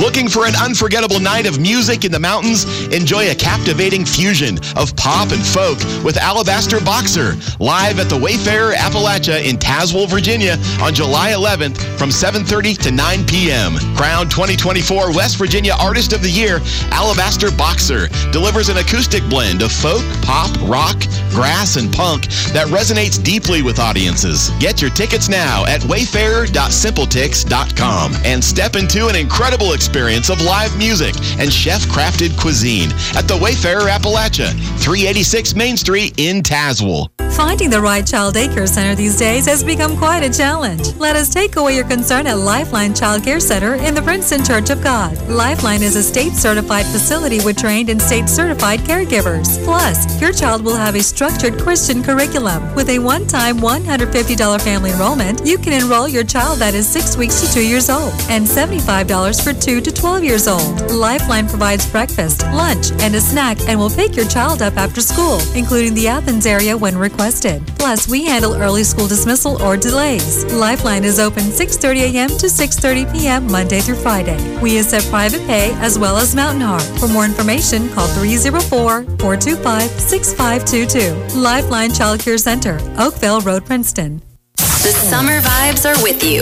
Looking for an unforgettable night of music in the mountains? Enjoy a captivating fusion of pop and folk with Alabaster Boxer, live at the Wayfarer Appalachia in Tazewell, Virginia on July 11th from 7:30 to 9 p.m. Crowned 2024 West Virginia Artist of the Year, Alabaster Boxer delivers an acoustic blend of folk, pop, rock, grass, and punk that resonates deeply with audiences. Get your tickets now at wayfarer.simpletix.com and step into an incredible experience of live music and chef-crafted cuisine at the Wayfarer Appalachia, 386 Main Street in Tazewell. Finding the right child daycare center these days has become quite a challenge. Let us take away your concern at Lifeline Child Care Center in the Princeton Church of God. Lifeline is a state-certified facility with trained and state-certified caregivers. Plus, your child will have a structured Christian curriculum. With a one-time $150 family enrollment, you can enroll your child that is 6 weeks to 2 years old and $75 for 2 to 12 years old. Lifeline provides breakfast, lunch, and a snack and will pick your child up after school, including the Athens area when requested. Plus, we handle early school dismissal or delays. Lifeline is open 6:30 a.m. to 6:30 p.m. Monday through Friday. We accept private pay as well as Mountain Heart. For more information, call 304-425-6522. Lifeline Child Care Center, Oakville Road, Princeton. The summer vibes are with you.